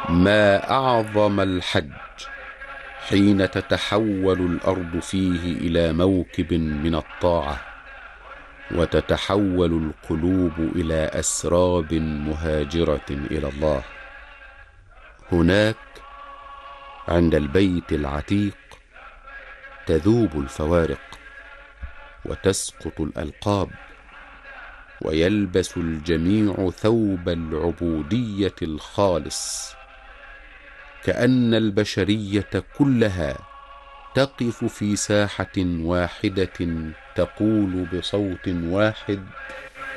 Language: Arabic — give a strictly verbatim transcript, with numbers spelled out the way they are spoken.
ما أعظم الحج حين تتحول الأرض فيه إلى موكب من الطاعة، وتتحول القلوب إلى أسراب مهاجرة إلى الله. هناك عند البيت العتيق تذوب الفوارق، وتسقط الألقاب، ويلبس الجميع ثوب العبودية الخالص، كأن البشرية كلها تقف في ساحة واحدة تقول بصوت واحد: